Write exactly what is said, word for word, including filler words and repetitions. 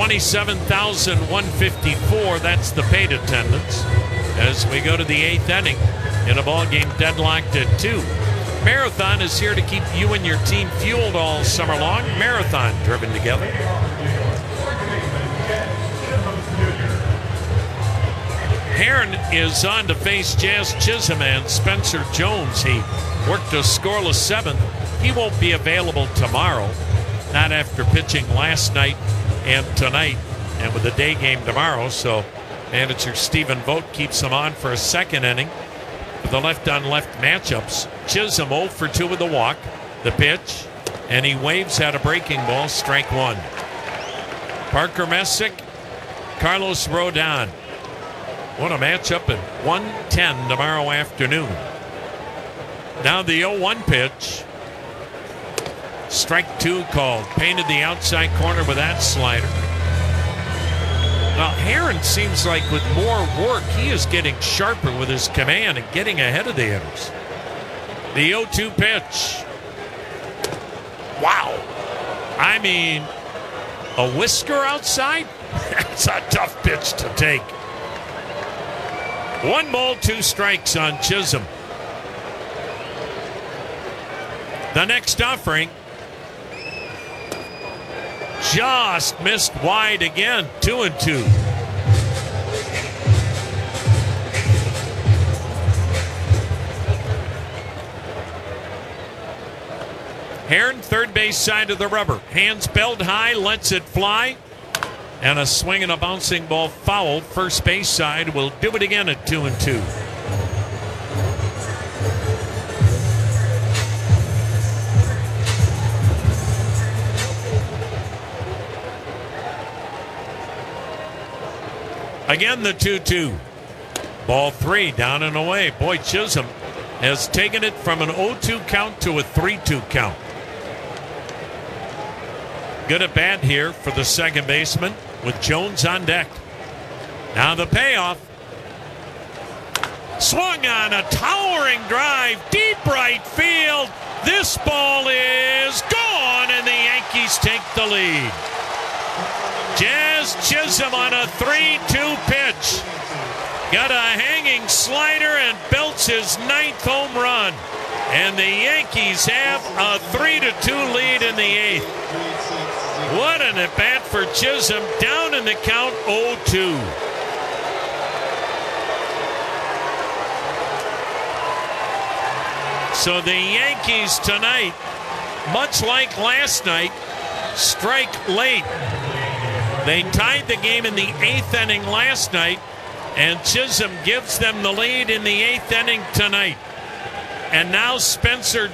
twenty-seven thousand one hundred fifty-four. That's the paid attendance as we go to the eighth inning in a ball game deadlocked at two. Marathon is here to keep you and your team fueled all summer long. Marathon driven together. Heron is on to face Jazz Chisholm and Spencer Jones. He worked a scoreless seventh. He won't be available tomorrow, not after pitching last night and tonight, and with a day game tomorrow. So manager Stephen Vogt keeps him on for a second inning for the left-on-left matchups. Chisholm oh for two with a walk. The pitch, and he waves at a breaking ball, strike one. Parker Messick, Carlos Rodon. What a matchup at one ten tomorrow afternoon. Now the oh one pitch. Strike two called. Painted the outside corner with that slider. Now Heron seems like with more work, he is getting sharper with his command and getting ahead of the hitters. The oh two pitch. Wow. I mean, a whisker outside? That's a tough pitch to take. One ball, two strikes on Chisholm. The next offering just missed wide again. Two and two. Heron, third base side of the rubber. Hands belled high, lets it fly. And a swing and a bouncing ball foul. First base side will do it again at two and two. Again, the two two. Ball three, down and away. Boy, Chisholm has taken it from an oh two count to a three two count. Good at bat here for the second baseman with Jones on deck. Now the payoff. Swung on a towering drive, deep right field. This ball is gone, and the Yankees take the lead. Jazz Chisholm on a three two pitch. Got a hanging slider and belts his ninth home run. And the Yankees have a three to two lead in the eighth. What an at-bat for Chisholm, down in the count oh two. So the Yankees tonight, much like last night, strike late. They tied the game in the eighth inning last night, and Chisholm gives them the lead in the eighth inning tonight. And now Spencer